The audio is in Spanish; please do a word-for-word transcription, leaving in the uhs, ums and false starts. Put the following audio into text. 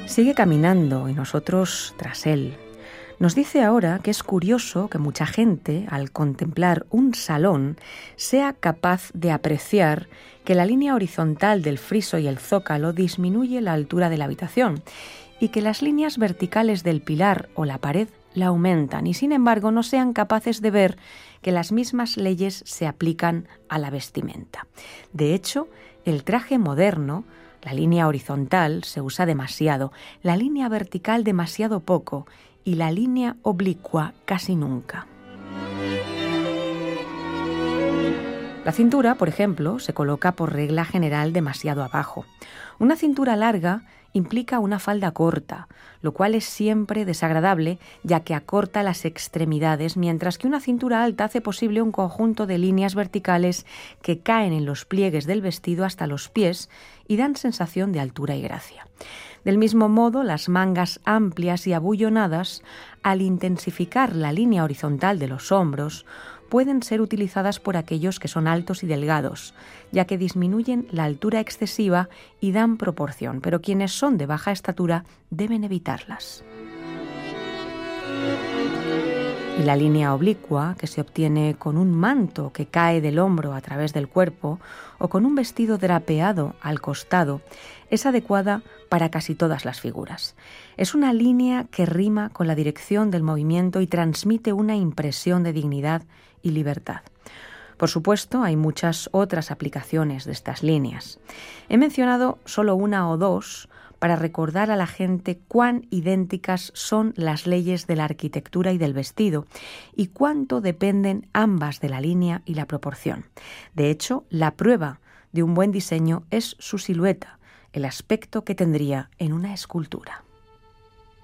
Sigue caminando y nosotros tras él. Nos dice ahora que es curioso que mucha gente, al contemplar un salón, sea capaz de apreciar que la línea horizontal del friso y el zócalo disminuye la altura de la habitación y que las líneas verticales del pilar o la pared la aumentan y, sin embargo, no sean capaces de ver que las mismas leyes se aplican a la vestimenta. De hecho, el traje moderno, la línea horizontal se usa demasiado, la línea vertical demasiado poco y la línea oblicua casi nunca. La cintura, por ejemplo, se coloca por regla general demasiado abajo. Una cintura larga implica una falda corta, lo cual es siempre desagradable ya que acorta las extremidades, mientras que una cintura alta hace posible un conjunto de líneas verticales que caen en los pliegues del vestido hasta los pies y dan sensación de altura y gracia. Del mismo modo, las mangas amplias y abullonadas, al intensificar la línea horizontal de los hombros, pueden ser utilizadas por aquellos que son altos y delgados, ya que disminuyen la altura excesiva y dan proporción, pero quienes son de baja estatura deben evitarlas. Y la línea oblicua, que se obtiene con un manto que cae del hombro a través del cuerpo o con un vestido drapeado al costado, es adecuada para casi todas las figuras. Es una línea que rima con la dirección del movimiento y transmite una impresión de dignidad y libertad. Por supuesto, hay muchas otras aplicaciones de estas líneas. He mencionado solo una o dos para recordar a la gente cuán idénticas son las leyes de la arquitectura y del vestido y cuánto dependen ambas de la línea y la proporción. De hecho, la prueba de un buen diseño es su silueta, el aspecto que tendría en una escultura.